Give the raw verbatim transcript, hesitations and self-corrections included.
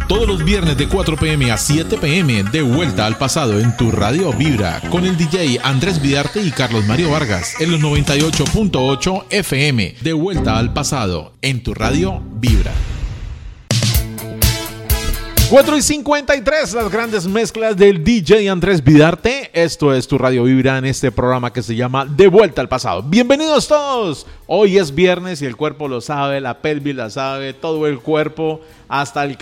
Todos los viernes de cuatro p.m. a siete p.m. de Vuelta al Pasado en tu radio Vibra con el D J Andrés Vidarte y Carlos Mario Vargas en los noventa y ocho punto ocho F M. De Vuelta al Pasado en tu radio Vibra. cuatro y cincuenta y tres, las grandes mezclas del D J Andrés Vidarte. Esto es tu radio Vibra en este programa que se llama De Vuelta al Pasado. Bienvenidos todos. Hoy es viernes y el cuerpo lo sabe, la pelvis la sabe, todo el cuerpo, hasta el